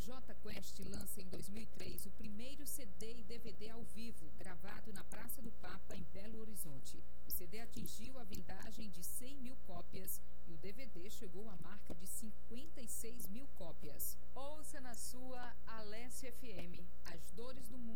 Jota Quest lança em 2003 o primeiro CD e DVD ao vivo, gravado na Praça do Papa, em Belo Horizonte. O CD atingiu a vendagem de 100 mil cópias e o DVD chegou à marca de 56 mil cópias. Ouça na sua Alessia FM, As Dores do Mundo.